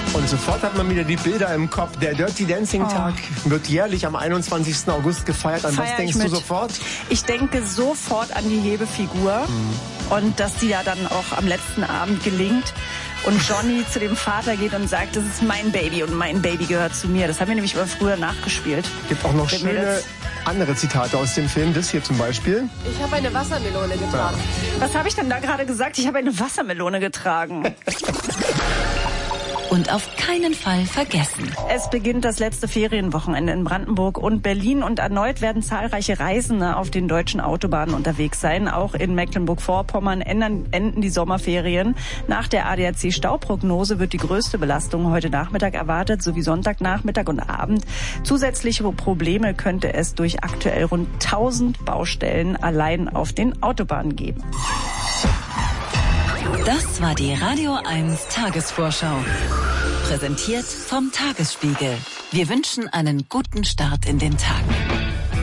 Und sofort hat man wieder die Bilder im Kopf. Der Dirty Dancing Tag wird jährlich am 21. August gefeiert. An was denkst du sofort? Ich denke sofort an die Hebefigur und dass die ja dann auch am letzten Abend gelingt. Und Johnny zu dem Vater geht und sagt, das ist mein Baby und mein Baby gehört zu mir. Das haben wir nämlich mal früher nachgespielt. Gibt auch noch schöne andere Zitate aus dem Film. Das hier zum Beispiel. Ich habe eine Wassermelone getragen. Ja. Was habe ich denn da gerade gesagt? Ich habe eine Wassermelone getragen. Und auf keinen Fall vergessen. Es beginnt das letzte Ferienwochenende in Brandenburg und Berlin und erneut werden zahlreiche Reisende auf den deutschen Autobahnen unterwegs sein. Auch in Mecklenburg-Vorpommern enden die Sommerferien. Nach der ADAC-Stauprognose wird die größte Belastung heute Nachmittag erwartet, sowie Sonntagnachmittag und Abend. Zusätzliche Probleme könnte es durch aktuell rund 1000 Baustellen allein auf den Autobahnen geben. Das war die Radio 1 Tagesvorschau. Präsentiert vom Tagesspiegel. Wir wünschen einen guten Start in den Tag.